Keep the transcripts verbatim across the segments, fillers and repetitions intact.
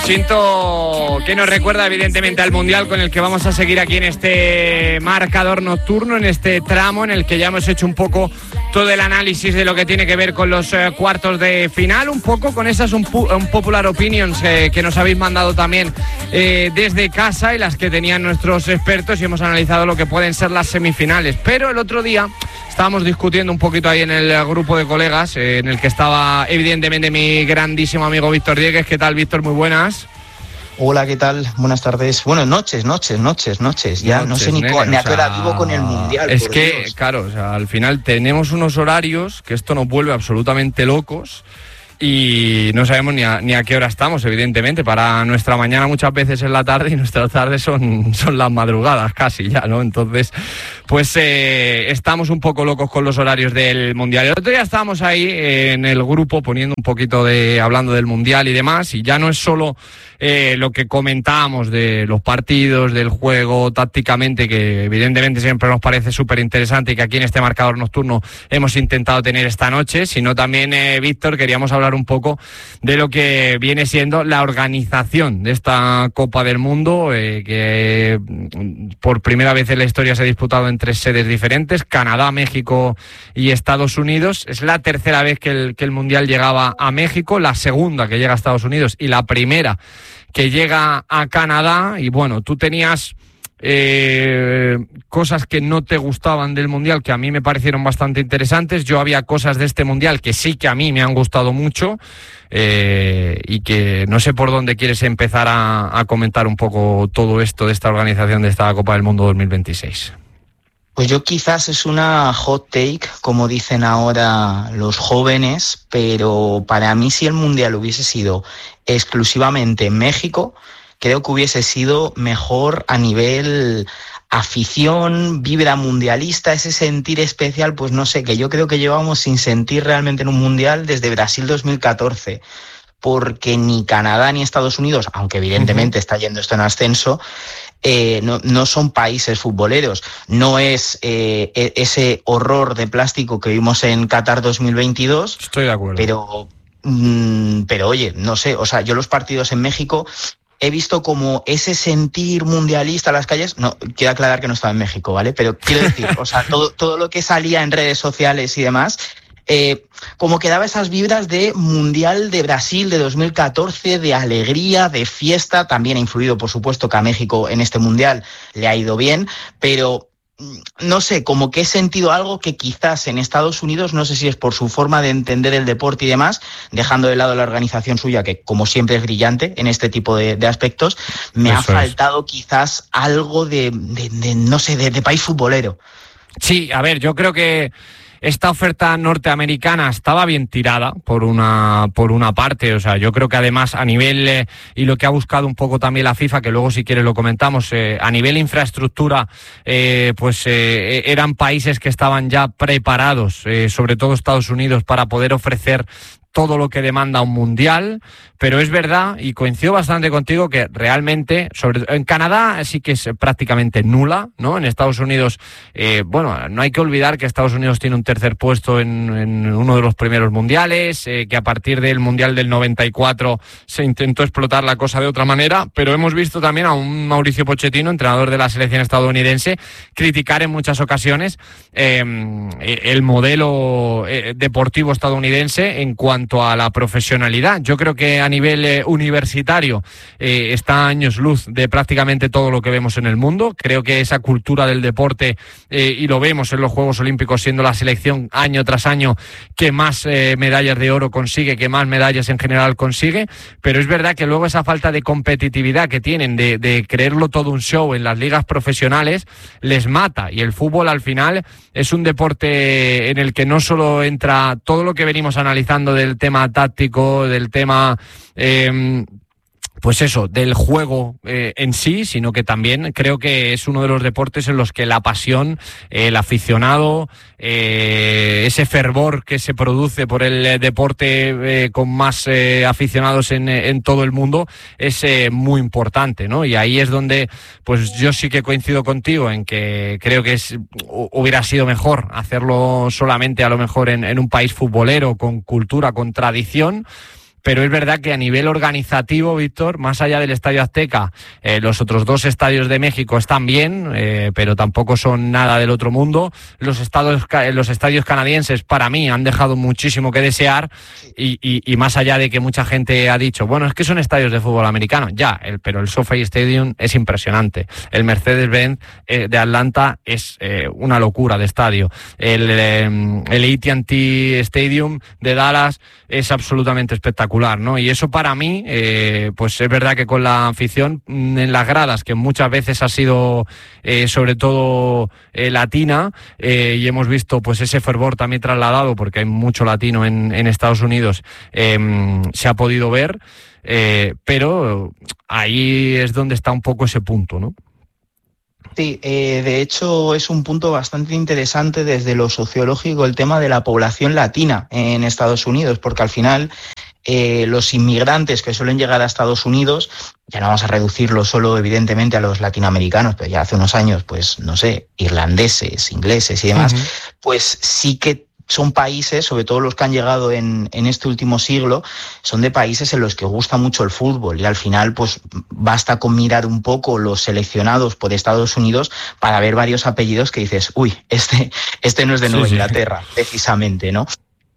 Siento que nos recuerda evidentemente al Mundial con el que vamos a seguir aquí en este marcador nocturno, en este tramo en el que ya hemos hecho un poco todo el análisis de lo que tiene que ver con los eh, cuartos de final, un poco con esas un, un popular opinions eh, que nos habéis mandado también eh, desde casa y las que tenían nuestros expertos, y hemos analizado lo que pueden ser las semifinales. Pero el otro día estábamos discutiendo un poquito ahí en el grupo de colegas, eh, en el que estaba evidentemente mi grandísimo amigo Víctor Diegues. ¿Qué tal, Víctor? Muy buenas. Hola, ¿qué tal? Buenas tardes. Bueno, noches, noches, noches, noches. Ya noches, no sé ni, nene, ni a qué hora vivo con el Mundial. Es que, Dios. claro, o sea, al final tenemos unos horarios que esto nos vuelve absolutamente locos y no sabemos ni a, ni a qué hora estamos, evidentemente. Para nuestra mañana muchas veces es la tarde y nuestras tardes son, son las madrugadas casi ya, ¿no? Entonces, pues eh, estamos un poco locos con los horarios del Mundial. El otro día estábamos ahí eh, en el grupo poniendo un poquito de, hablando del Mundial y demás, y ya no es solo eh, lo que comentábamos de los partidos, del juego tácticamente, que evidentemente siempre nos parece súper interesante y que aquí en este marcador nocturno hemos intentado tener esta noche, sino también, eh, Víctor, queríamos hablar un poco de lo que viene siendo la organización de esta Copa del Mundo, eh, que por primera vez en la historia se ha disputado en tres sedes diferentes: Canadá, México y Estados Unidos. Es la tercera vez que el, que el Mundial llegaba a México, la segunda que llega a Estados Unidos y la primera que llega a Canadá. Y bueno, tú tenías eh, cosas que no te gustaban del Mundial que a mí me parecieron bastante interesantes. Yo había cosas de este Mundial que sí que a mí me han gustado mucho, eh, y que no sé por dónde quieres empezar a, a comentar un poco todo esto de esta organización de esta Copa del Mundo dos mil veintiséis. Pues yo quizás es una hot take, como dicen ahora los jóvenes, pero para mí si el Mundial hubiese sido exclusivamente en México, creo que hubiese sido mejor a nivel afición, vibra mundialista, ese sentir especial, pues no sé, que yo creo que llevamos sin sentir realmente en un Mundial desde Brasil dos mil catorce. Porque ni Canadá ni Estados Unidos, aunque evidentemente uh-huh. está yendo esto en ascenso, eh, no, no son países futboleros. No es eh, ese horror de plástico que vimos en Qatar dos mil veintidós. Estoy de acuerdo. Pero, mmm, pero oye, no sé, o sea, yo los partidos en México he visto como ese sentir mundialista en las calles. No, quiero aclarar que no estaba en México, ¿vale? Pero quiero decir, o sea, todo, todo lo que salía en redes sociales y demás, Eh, como que daba esas vibras de Mundial de Brasil de dos mil catorce, de alegría, de fiesta. También ha influido, por supuesto, que a México en este Mundial le ha ido bien, pero no sé, como que he sentido algo que quizás en Estados Unidos, no sé si es por su forma de entender el deporte y demás, dejando de lado la organización suya, que como siempre es brillante en este tipo de, de aspectos, me Eso ha faltado es. quizás algo de, de, de no sé, de, de país futbolero. Sí, a ver, yo creo que esta oferta norteamericana estaba bien tirada por una por una parte. O sea, yo creo que además a nivel, eh, y lo que ha buscado un poco también la FIFA, que luego si quieres lo comentamos, eh, a nivel infraestructura, eh, pues eh, eran países que estaban ya preparados, eh, sobre todo Estados Unidos, para poder ofrecer todo lo que demanda un mundial. Pero es verdad, y coincido bastante contigo, que realmente, sobre en Canadá sí que es prácticamente nula, ¿no? En Estados Unidos, eh, bueno, no hay que olvidar que Estados Unidos tiene un tercer puesto en, en uno de los primeros mundiales, eh, que a partir del Mundial del noventa y cuatro se intentó explotar la cosa de otra manera, pero hemos visto también a un Mauricio Pochettino, entrenador de la selección estadounidense, criticar en muchas ocasiones eh, el modelo eh, deportivo estadounidense en cuanto a la profesionalidad. Yo creo que a nivel eh, universitario eh, está a años luz de prácticamente todo lo que vemos en el mundo. Creo que esa cultura del deporte, eh, y lo vemos en los Juegos Olímpicos, siendo la selección año tras año que más eh, medallas de oro consigue, que más medallas en general consigue, pero es verdad que luego esa falta de competitividad que tienen, de, de creerlo todo un show en las ligas profesionales, les mata. Y el fútbol al final es un deporte en el que no solo entra todo lo que venimos analizando del tema táctico, del tema Eh, pues eso, del juego eh, en sí, sino que también creo que es uno de los deportes en los que la pasión, eh, el aficionado, eh, ese fervor que se produce por el deporte eh, con más eh, aficionados en, en todo el mundo es eh, muy importante, ¿no? Y ahí es donde pues yo sí que coincido contigo en que creo que es, hubiera sido mejor hacerlo solamente a lo mejor en, en un país futbolero con cultura, con tradición. pero es verdad que a nivel organizativo, Víctor, más allá del Estadio Azteca, eh, los otros dos estadios de México están bien, eh, pero tampoco son nada del otro mundo. Los estadios, los estadios canadienses, para mí, han dejado muchísimo que desear, y, y, y más allá de que mucha gente ha dicho, bueno, es que son estadios de fútbol americano, ya, el, pero el SoFi Stadium es impresionante. El Mercedes-Benz eh, de Atlanta es eh, una locura de estadio. El, eh, el A T and T Stadium de Dallas es absolutamente espectacular, ¿no? Y eso para mí, eh, pues es verdad que con la afición en las gradas, que muchas veces ha sido eh, sobre todo eh, latina, eh, y hemos visto pues ese fervor también trasladado, porque hay mucho latino en, en Estados Unidos, eh, se ha podido ver, eh, pero ahí es donde está un poco ese punto, ¿no? Sí, eh, de hecho es un punto bastante interesante desde lo sociológico el tema de la población latina en Estados Unidos, porque al final eh, los inmigrantes que suelen llegar a Estados Unidos, ya no vamos a reducirlo solo evidentemente a los latinoamericanos, pero ya hace unos años, pues no sé, irlandeses, ingleses y demás, uh-huh. pues sí que son países, sobre todo los que han llegado en, en este último siglo, son de países en los que gusta mucho el fútbol, y al final pues basta con mirar un poco los seleccionados por Estados Unidos para ver varios apellidos que dices, uy, este, este no es de Nueva sí, Inglaterra, sí. precisamente, ¿no?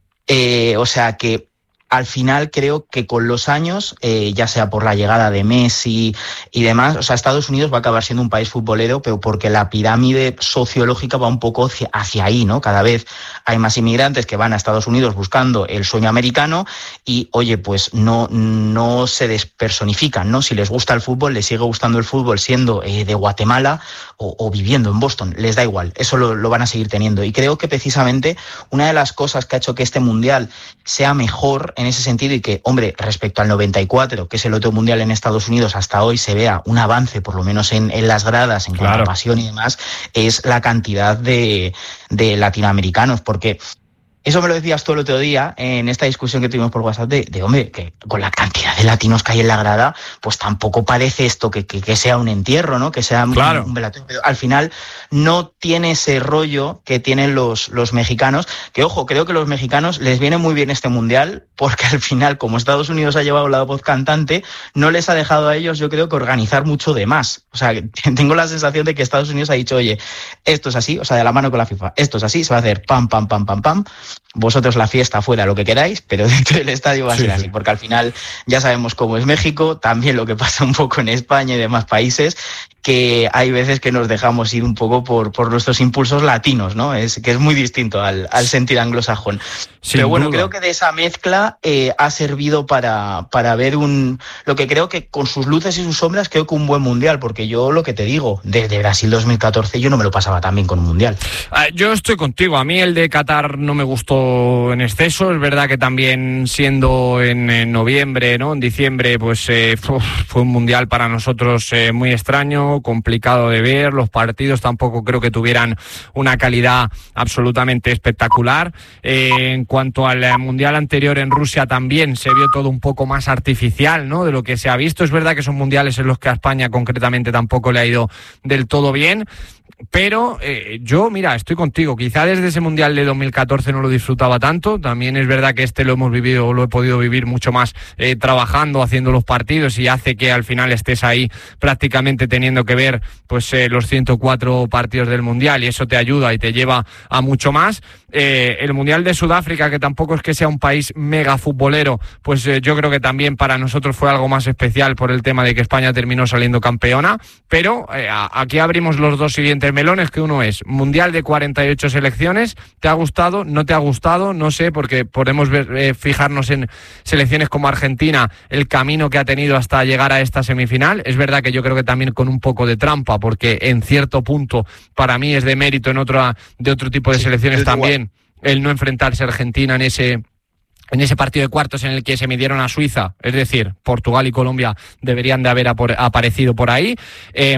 Eh, o sea que al final creo que con los años, eh, ya sea por la llegada de Messi y demás, o sea, Estados Unidos va a acabar siendo un país futbolero, pero porque la pirámide sociológica va un poco hacia, hacia ahí, ¿no? Cada vez hay más inmigrantes que van a Estados Unidos buscando el sueño americano y, oye, pues no, no se despersonifican, ¿no? Si les gusta el fútbol, les sigue gustando el fútbol siendo eh, de Guatemala o, o viviendo en Boston, les da igual, eso lo, lo van a seguir teniendo. Y creo que precisamente una de las cosas que ha hecho que este Mundial sea mejor en ese sentido, y que, hombre, respecto al noventa y cuatro, que es el otro mundial en Estados Unidos, hasta hoy se vea un avance, por lo menos en, en las gradas, en cuanto claro. a pasión y demás, es la cantidad de, de latinoamericanos, porque eso me lo decías tú el otro día en esta discusión que tuvimos por WhatsApp de, de hombre, que con la cantidad de latinos que hay en la grada, pues tampoco parece esto que, que, que sea un entierro, ¿no? Que sea claro. un, un velatorio. Pero al final no tiene ese rollo que tienen los, los mexicanos, que ojo, creo que los mexicanos les viene muy bien este mundial, porque al final, como Estados Unidos ha llevado la voz cantante, no les ha dejado a ellos, yo creo, que organizar mucho de más. O sea, tengo la sensación de que Estados Unidos ha dicho, oye, esto es así, o sea, de la mano con la FIFA, esto es así, se va a hacer pam, pam, pam, pam, pam. Vosotros la fiesta fuera, lo que queráis, pero dentro del estadio va a ser sí, así, porque al final ya sabemos cómo es México, también lo que pasa un poco en España y demás países, que hay veces que nos dejamos ir un poco por, por nuestros impulsos latinos, ¿no? Es que es muy distinto al, al sentir anglosajón. Sin pero bueno, duda. Creo que de esa mezcla eh, ha servido para, para ver un... Lo que creo que con sus luces y sus sombras, creo que un buen mundial, porque yo lo que te digo, desde Brasil dos mil catorce yo no me lo pasaba tan bien con un mundial. Uh, yo estoy contigo, a mí el de Qatar no me gustó en exceso, es verdad que también siendo en, en noviembre, ¿no? En diciembre, pues eh, fue un mundial para nosotros eh, muy extraño, complicado de ver, los partidos tampoco creo que tuvieran una calidad absolutamente espectacular. Eh, en cuanto al mundial anterior en Rusia también se vio todo un poco más artificial, ¿no? De lo que se ha visto. Es verdad que son mundiales en los que a España concretamente tampoco le ha ido del todo bien. Pero eh, yo, mira, estoy contigo. Quizá desde ese Mundial de dos mil catorce no lo disfrutaba tanto. También es verdad que este lo hemos vivido, lo he podido vivir mucho más eh, trabajando, haciendo los partidos, y hace que al final estés ahí prácticamente teniendo que ver pues eh, los ciento cuatro partidos del Mundial, y eso te ayuda y te lleva a mucho más. Eh, el Mundial de Sudáfrica, que tampoco es que sea un país mega futbolero, pues eh, yo creo que también para nosotros fue algo más especial por el tema de que España terminó saliendo campeona. Pero eh, aquí abrimos los dos siguientes melones, que uno es Mundial de cuarenta y ocho selecciones. ¿Te ha gustado? ¿No te ha gustado? No sé, porque podemos ver, eh, fijarnos en selecciones como Argentina, el camino que ha tenido hasta llegar a esta semifinal. Es verdad que yo creo que también con un poco de trampa, porque en cierto punto para mí es de mérito en otra, de otro tipo de sí, selecciones también igual. El no enfrentarse a Argentina en ese... en ese partido de cuartos en el que se midieron a Suiza. Es decir, Portugal y Colombia deberían de haber apor- aparecido por ahí. Eh,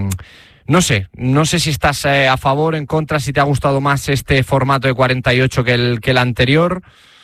no sé, no sé si estás eh, a favor, en contra, si te ha gustado más este formato de cuarenta y ocho que el, que el anterior.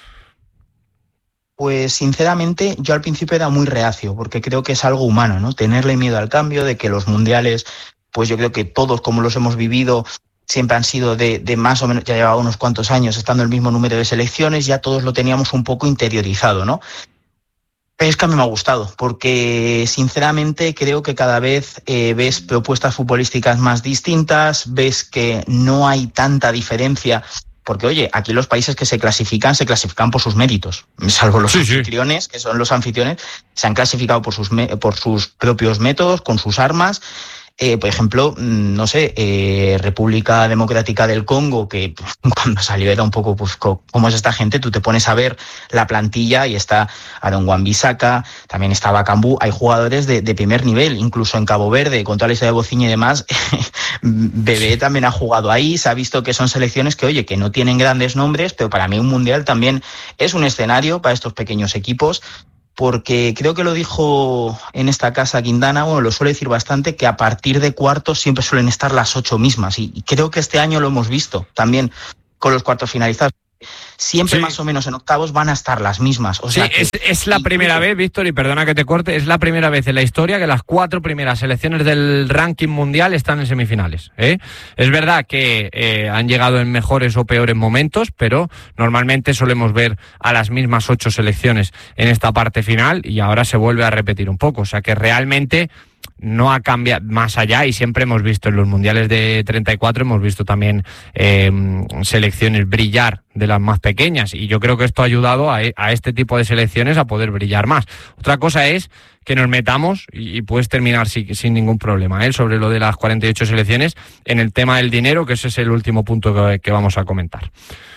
Pues sinceramente yo al principio era muy reacio, porque creo que es algo humano, ¿no? Tenerle miedo al cambio, de que los mundiales, pues yo creo que todos como los hemos vivido, siempre han sido de, de más o menos, ya llevaba unos cuantos años estando el mismo número de selecciones, ya todos lo teníamos un poco interiorizado, ¿no? Es que a mí me ha gustado, porque sinceramente creo que cada vez eh, ves propuestas futbolísticas más distintas, ves que no hay tanta diferencia, porque oye, aquí los países que se clasifican, se clasifican por sus méritos, salvo los sí, anfitriones, sí. que son los anfitriones, se han clasificado por sus, me- por sus propios métodos, con sus armas. Eh, por ejemplo, no sé, eh, República Democrática del Congo, que cuando salió era un poco, pues, ¿cómo es esta gente? Tú te pones a ver la plantilla y está Aaron Wan-Bissaka, también está Bakambu, hay jugadores de, de primer nivel, incluso en Cabo Verde, con toda la historia de Bociña y demás, Bebé también ha jugado ahí, se ha visto que son selecciones que, oye, que no tienen grandes nombres, pero para mí un mundial también es un escenario para estos pequeños equipos, porque creo que lo dijo en esta casa Quintana, bueno, lo suele decir bastante, que a partir de cuartos siempre suelen estar las ocho mismas, y, y creo que este año lo hemos visto también con los cuartos finalizados. Siempre sí. más o menos en octavos van a estar las mismas. O sí, sea que, es, es la primera vez, Víctor, y perdona que te corte, es la primera vez en la historia que las cuatro primeras selecciones del ranking mundial están en semifinales, ¿eh? Es verdad que eh, han llegado en mejores o peores momentos, pero normalmente solemos ver a las mismas ocho selecciones en esta parte final y ahora se vuelve a repetir un poco. O sea que realmente no ha cambiado más allá, y siempre hemos visto en los mundiales de treinta y cuatro, hemos visto también eh, selecciones brillar de las más pequeñas, y yo creo que esto ha ayudado a, a este tipo de selecciones a poder brillar más. Otra cosa es que nos metamos, y, y puedes terminar sin, sin ningún problema, ¿eh? sobre lo de las cuarenta y ocho selecciones, en el tema del dinero, que ese es el último punto que, que vamos a comentar.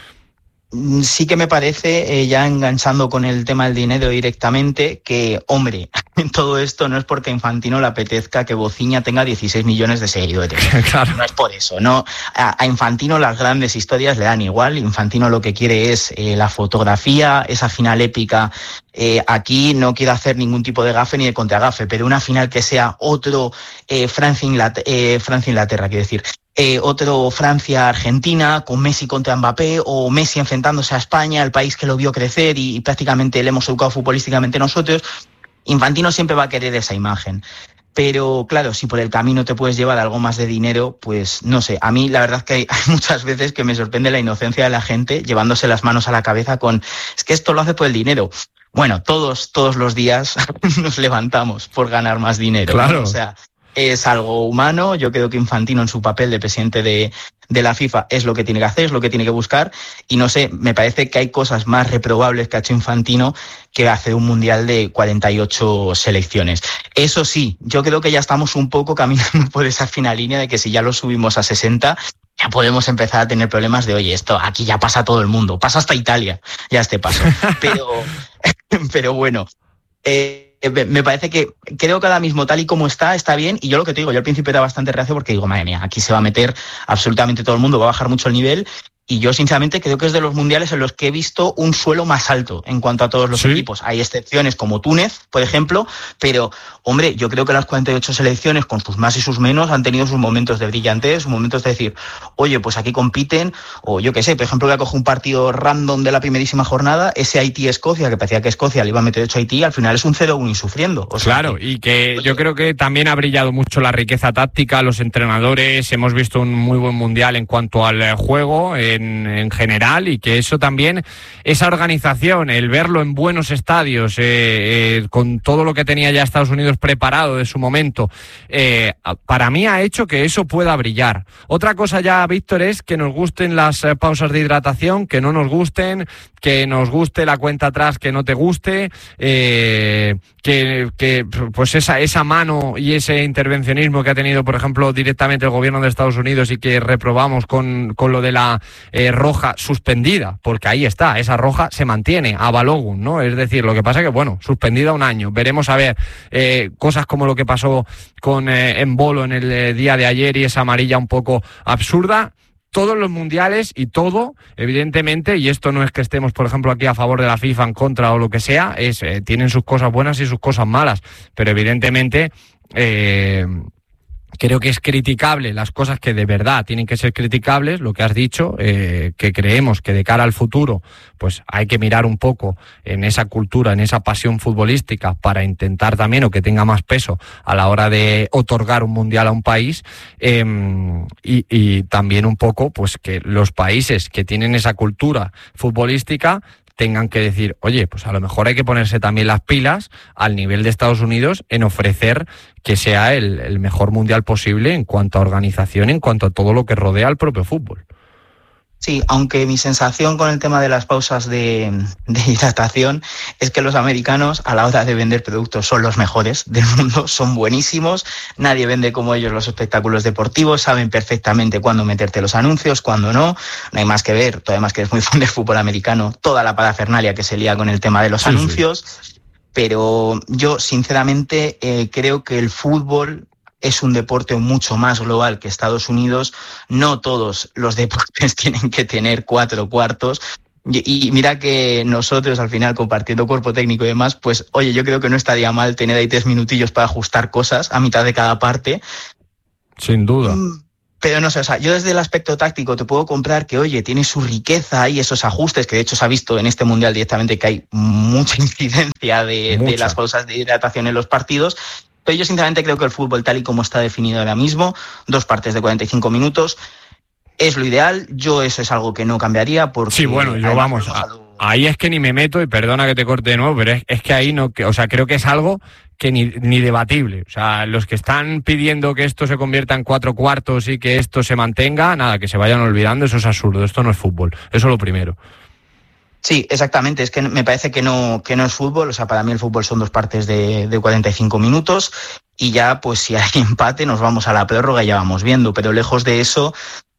Sí que me parece, eh, ya enganchando con el tema del dinero directamente, que, hombre, todo esto no es porque a Infantino le apetezca que Bociña tenga dieciséis millones de seguidores. Claro. No es por eso, no. A, a Infantino las grandes historias le dan igual. Infantino lo que quiere es eh, la fotografía, esa final épica. Eh, aquí no quiere hacer ningún tipo de gafe ni de contragafe, pero una final que sea otro eh, Francia-Inglaterra, eh, Francia-Inglaterra, quiero decir. Eh, otro Francia-Argentina con Messi contra Mbappé, o Messi enfrentándose a España, el país que lo vio crecer y, y prácticamente le hemos educado futbolísticamente nosotros. Infantino siempre va a querer esa imagen. Pero claro, si por el camino te puedes llevar algo más de dinero, pues no sé. A mí la verdad es que hay, hay muchas veces que me sorprende la inocencia de la gente llevándose las manos a la cabeza con, es que esto lo hace por el dinero. Bueno, todos, todos los días nos levantamos por ganar más dinero. Claro. ¿no? O sea, es algo humano. Yo creo que Infantino en su papel de presidente de, de la FIFA es lo que tiene que hacer, es lo que tiene que buscar, y no sé, me parece que hay cosas más reprobables que ha hecho Infantino que hacer un mundial de cuarenta y ocho selecciones. Eso sí, yo creo que ya estamos un poco caminando por esa fina línea de que si ya lo subimos a sesenta, ya podemos empezar a tener problemas de, oye, esto aquí ya pasa todo el mundo, pasa hasta Italia, ya este paso. Pero, pero bueno, eh, me parece que creo que ahora mismo tal y como está, está bien, y yo lo que te digo, yo al principio era bastante reacio porque digo, madre mía, aquí se va a meter absolutamente todo el mundo, va a bajar mucho el nivel, y yo sinceramente creo que es de los mundiales en los que he visto un suelo más alto en cuanto a todos los ¿Sí? equipos. Hay excepciones como Túnez, por ejemplo, pero hombre, yo creo que las cuarenta y ocho selecciones, con sus más y sus menos, han tenido sus momentos de brillantez, sus momentos de decir, oye, pues aquí compiten, o yo qué sé, por ejemplo, voy a coger un partido random de la primerísima jornada, ese Haití-Escocia, que parecía que Escocia le iba a meter ocho a Haití, al final es un cero uno y sufriendo. O sea, claro, que, y que oye, yo creo que también ha brillado mucho la riqueza táctica, los entrenadores, hemos visto un muy buen mundial en cuanto al juego, en, en general, y que eso también, esa organización, el verlo en buenos estadios, eh, eh, con todo lo que tenía ya Estados Unidos preparado de su momento, eh, para mí ha hecho que eso pueda brillar. Otra cosa ya, Víctor, es que nos gusten las eh, pausas de hidratación, que no nos gusten, que nos guste la cuenta atrás, que no te guste, eh, que, que pues esa, esa mano y ese intervencionismo que ha tenido, por ejemplo, directamente el gobierno de Estados Unidos, y que reprobamos con, con lo de la eh, roja suspendida, porque ahí está, esa roja se mantiene a Balogun, ¿no? Es decir, lo que pasa que, bueno, suspendida un año. Veremos a ver eh, cosas como lo que pasó con eh, Embolo en el eh, día de ayer, y esa amarilla un poco absurda. Todos los mundiales y todo, evidentemente, y esto no es que estemos, por ejemplo, aquí a favor de la FIFA, en contra o lo que sea, es eh, tienen sus cosas buenas y sus cosas malas, pero evidentemente eh, creo que es criticable las cosas que de verdad tienen que ser criticables, lo que has dicho, eh, que creemos que de cara al futuro pues hay que mirar un poco en esa cultura, en esa pasión futbolística, para intentar también, o que tenga más peso a la hora de otorgar un mundial a un país, eh, y, y también un poco pues que los países que tienen esa cultura futbolística tengan que decir, oye, pues a lo mejor hay que ponerse también las pilas al nivel de Estados Unidos en ofrecer que sea el, el mejor mundial posible en cuanto a organización, en cuanto a todo lo que rodea al propio fútbol. Sí, aunque mi sensación con el tema de las pausas de, de hidratación es que los americanos a la hora de vender productos son los mejores del mundo, son buenísimos, nadie vende como ellos los espectáculos deportivos, saben perfectamente cuándo meterte los anuncios, cuándo no, no hay más que ver, tú además que eres muy fan del fútbol americano, toda la parafernalia que se lía con el tema de los sí, anuncios, sí. Pero yo sinceramente eh, creo que el fútbol es un deporte mucho más global que Estados Unidos. No todos los deportes tienen que tener cuatro cuartos. Y, y mira que nosotros al final compartiendo cuerpo técnico y demás, pues oye, yo creo que no estaría mal tener ahí tres minutillos para ajustar cosas a mitad de cada parte. Sin duda. Pero no sé, o sea, yo desde el aspecto táctico te puedo comprar que, oye, tiene su riqueza y esos ajustes, que de hecho se ha visto en este Mundial directamente que hay mucha incidencia de, de las pausas de hidratación en los partidos. Pero yo sinceramente creo que el fútbol tal y como está definido ahora mismo, dos partes de cuarenta y cinco minutos, es lo ideal. Yo eso es algo que no cambiaría porque... Sí, bueno, yo vamos, a, ahí es que ni me meto y perdona que te corte de nuevo, pero es, es que ahí no, que, o sea, creo que es algo que ni, ni debatible. O sea, los que están pidiendo que esto se convierta en cuatro cuartos y que esto se mantenga, nada, que se vayan olvidando, eso es absurdo, esto no es fútbol, eso es lo primero. Sí, exactamente, es que me parece que no, que no es fútbol, o sea, para mí el fútbol son dos partes de, de cuarenta y cinco minutos y ya, pues si hay empate nos vamos a la prórroga y ya vamos viendo, pero lejos de eso,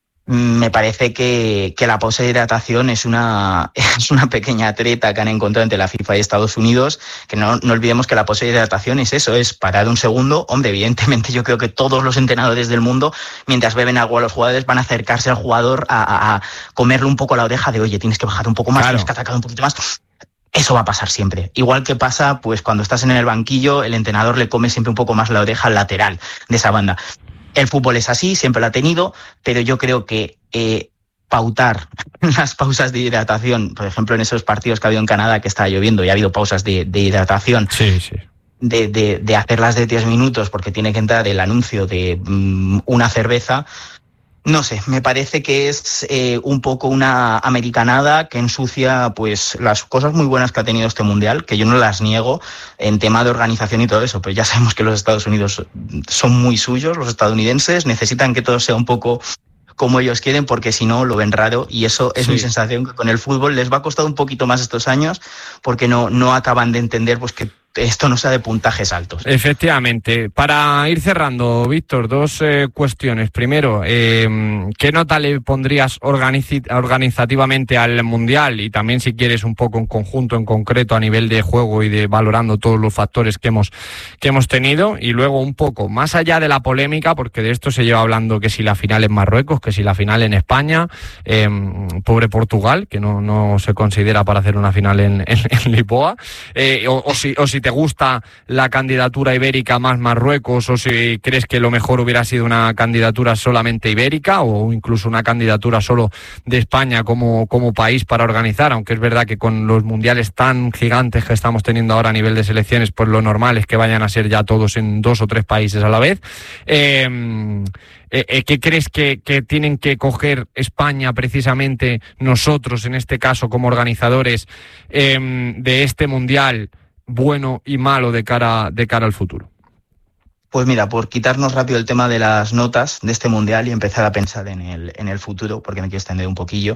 me parece que, que la pausa de hidratación es una, es una pequeña treta que han encontrado entre la FIFA y Estados Unidos, que no, no olvidemos que la pausa de hidratación es eso, es parar un segundo. Hombre, evidentemente yo creo que todos los entrenadores del mundo, mientras beben agua a los jugadores, van a acercarse al jugador a, a, a comerle un poco la oreja de, oye, tienes que bajar un poco más, claro. Tienes que atacar un poquito más. Eso va a pasar siempre. Igual que pasa, pues cuando estás en el banquillo, el entrenador le come siempre un poco más la oreja al lateral de esa banda. El fútbol es así, siempre lo ha tenido, pero yo creo que eh, pautar las pausas de hidratación, por ejemplo, en esos partidos que ha habido en Canadá, que estaba lloviendo y ha habido pausas de, de hidratación, sí, sí. De, de, de hacerlas de diez minutos porque tiene que entrar el anuncio de um, una cerveza, no sé, me parece que es eh, un poco una americanada que ensucia pues las cosas muy buenas que ha tenido este mundial, que yo no las niego en tema de organización y todo eso, pero ya sabemos que los Estados Unidos son muy suyos, los estadounidenses necesitan que todo sea un poco como ellos quieren porque si no lo ven raro y eso es sí. Mi sensación, que con el fútbol les va a costar un poquito más estos años porque no, no acaban de entender pues que esto no sea de puntajes altos. Efectivamente. Para ir cerrando, Víctor, dos eh, cuestiones. Primero, eh, ¿qué nota le pondrías organiz- organizativamente al Mundial? Y también, si quieres, un poco en conjunto, en concreto, a nivel de juego y de valorando todos los factores que hemos, que hemos tenido. Y luego, un poco más allá de la polémica, porque de esto se lleva hablando que si la final en Marruecos, que si la final en España, eh, pobre Portugal, que no, no se considera para hacer una final en, en, en Lisboa, eh, o, o si, o si te gusta la candidatura ibérica más Marruecos, o si crees que lo mejor hubiera sido una candidatura solamente ibérica o incluso una candidatura solo de España como, como país para organizar, aunque es verdad que con los mundiales tan gigantes que estamos teniendo ahora a nivel de selecciones, pues lo normal es que vayan a ser ya todos en dos o tres países a la vez. Eh, eh, ¿Qué crees que, que tienen que coger España precisamente, nosotros en este caso como organizadores eh, de este mundial, bueno y malo de cara, de cara al futuro? Pues mira, por quitarnos rápido el tema de las notas de este mundial y empezar a pensar en el, en el futuro, porque me quiero extender un poquillo,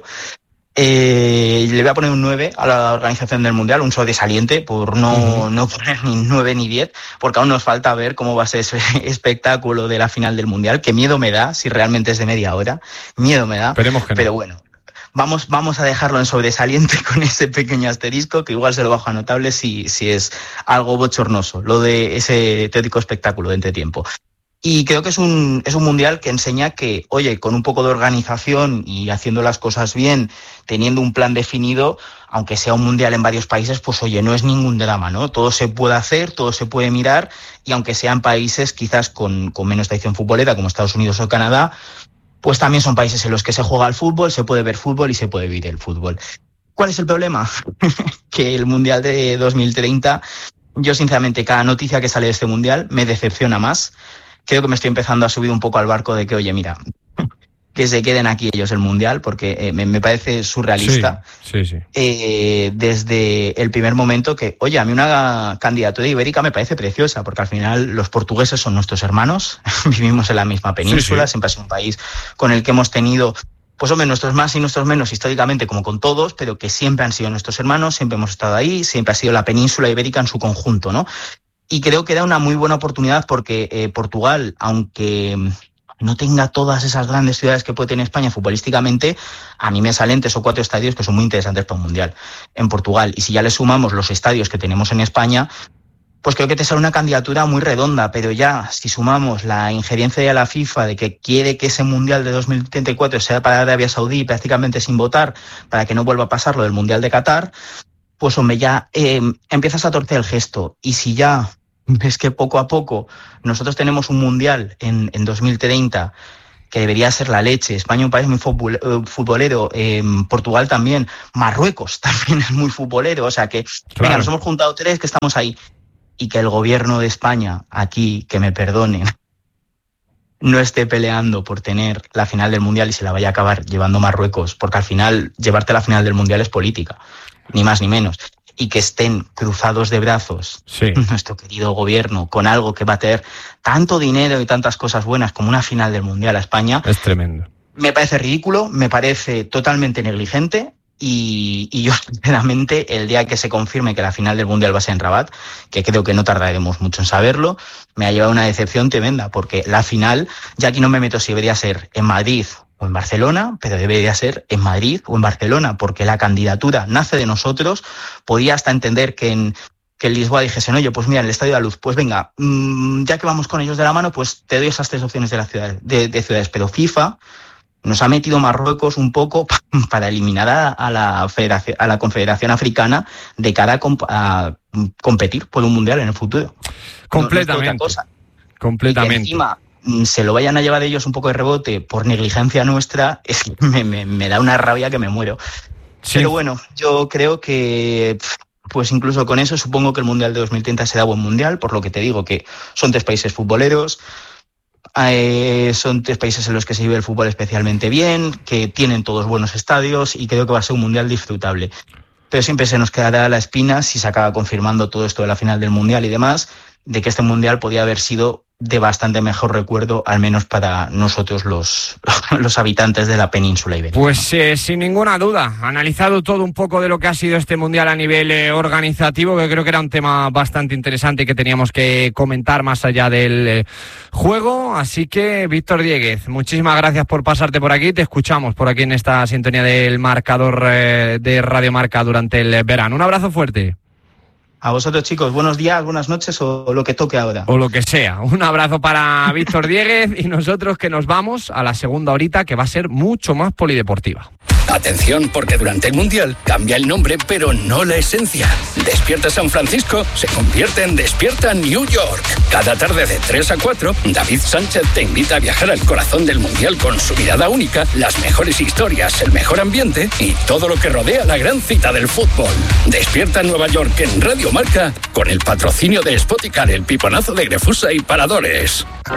eh, le voy a poner un nueve a la organización del mundial, un sobresaliente, por no, uh-huh. no poner ni nueve ni diez, porque aún nos falta ver cómo va a ser ese espectáculo de la final del mundial, que miedo me da, si realmente es de media hora, miedo me da, Esperemos que no. Pero bueno. Vamos, vamos a dejarlo en sobresaliente con ese pequeño asterisco, que igual se lo bajo a notable si, si es algo bochornoso, lo de ese teórico espectáculo de entretiempo. Y creo que es un, es un mundial que enseña que, oye, con un poco de organización y haciendo las cosas bien, teniendo un plan definido, aunque sea un mundial en varios países, pues oye, no es ningún drama, ¿no? Todo se puede hacer, todo se puede mirar, y aunque sean países quizás con, con menos tradición futbolera, como Estados Unidos o Canadá, pues también son países en los que se juega al fútbol, se puede ver fútbol y se puede vivir el fútbol. ¿Cuál es el problema? Que el Mundial de dos mil treinta, yo sinceramente cada noticia que sale de este Mundial me decepciona más. Creo que me estoy empezando a subir un poco al barco de que, oye, mira, que se queden aquí ellos el Mundial, porque eh, me, me parece surrealista. Sí, sí, sí. Eh, desde el primer momento que, oye, a mí una candidatura ibérica me parece preciosa, porque al final los portugueses son nuestros hermanos, vivimos en la misma península, sí, sí. Siempre ha sido un país con el que hemos tenido, pues hombre, nuestros más y nuestros menos históricamente, como con todos, pero que siempre han sido nuestros hermanos, siempre hemos estado ahí, siempre ha sido la península ibérica en su conjunto, ¿no? Y creo que da una muy buena oportunidad porque eh, Portugal, aunque no tenga todas esas grandes ciudades que puede tener España futbolísticamente, a mí me salen tres o cuatro estadios que son muy interesantes para un Mundial en Portugal. Y si ya le sumamos los estadios que tenemos en España, pues creo que te sale una candidatura muy redonda. Pero ya, si sumamos la injerencia de la FIFA de que quiere que ese Mundial de dos mil treinta y cuatro sea para Arabia Saudí prácticamente sin votar, para que no vuelva a pasar lo del Mundial de Qatar, pues hombre, ya eh, empiezas a torcer el gesto. Y si ya ves que poco a poco nosotros tenemos un Mundial en, en dos mil treinta que debería ser la leche, España un país muy futbolero, eh, Portugal también, Marruecos también es muy futbolero, o sea que, claro, venga, nos hemos juntado tres que estamos ahí, y que el gobierno de España aquí, que me perdonen, no esté peleando por tener la final del Mundial y se la vaya a acabar llevando Marruecos, porque al final llevarte la final del Mundial es política, ni más ni menos. Y que estén cruzados de brazos, sí, nuestro querido gobierno, con algo que va a tener tanto dinero y tantas cosas buenas como una final del Mundial a España. Es tremendo. Me parece ridículo, me parece totalmente negligente y, y yo, sinceramente, el día que se confirme que la final del Mundial va a ser en Rabat, que creo que no tardaremos mucho en saberlo, me ha llevado una decepción tremenda, porque la final, ya aquí no me meto si debería ser en Madrid o en Barcelona, pero debería ser en Madrid o en Barcelona, porque la candidatura nace de nosotros. Podía hasta entender que en, que en Lisboa dijesen, oye, pues mira, el Estadio de la Luz, pues venga, mmm, ya que vamos con ellos de la mano, pues te doy esas tres opciones de, la ciudad, de, de ciudades, pero FIFA nos ha metido Marruecos un poco para eliminar a, a, la, Federación, a la Confederación Africana de cara a, comp a competir por un Mundial en el futuro. Completamente. No, no es otra cosa. Completamente. Y que encima se lo vayan a llevar ellos un poco de rebote por negligencia nuestra, es que me, me, me da una rabia que me muero. Sí. Pero bueno, yo creo que pues incluso con eso supongo que el Mundial de dos mil treinta será buen Mundial, por lo que te digo que son tres países futboleros, eh, son tres países en los que se vive el fútbol especialmente bien, que tienen todos buenos estadios y creo que va a ser un Mundial disfrutable. Pero siempre se nos quedará la espina, si se acaba confirmando todo esto de la final del Mundial y demás, de que este Mundial podía haber sido de bastante mejor recuerdo, al menos para nosotros los, los habitantes de la península ibérica. Pues eh, sin ninguna duda, analizado todo un poco de lo que ha sido este Mundial a nivel eh, organizativo, que creo que era un tema bastante interesante y que teníamos que comentar más allá del eh, juego. Así que, Víctor Dieguez, muchísimas gracias por pasarte por aquí. Te escuchamos por aquí en esta sintonía del marcador eh, de Radio Marca durante el verano. Un abrazo fuerte. A vosotros, chicos, buenos días, buenas noches o lo que toque ahora. O lo que sea. Un abrazo para Víctor Dieguez y nosotros que nos vamos a la segunda horita, que va a ser mucho más polideportiva. Atención, porque durante el Mundial cambia el nombre, pero no la esencia. Despierta San Francisco se convierte en Despierta New York. Cada tarde de tres a cuatro, David Sánchez te invita a viajar al corazón del Mundial con su mirada única, las mejores historias, el mejor ambiente y todo lo que rodea la gran cita del fútbol. Despierta Nueva York en Radio Marca, con el patrocinio de Spoticar, el piponazo de Grefusa y Paradores.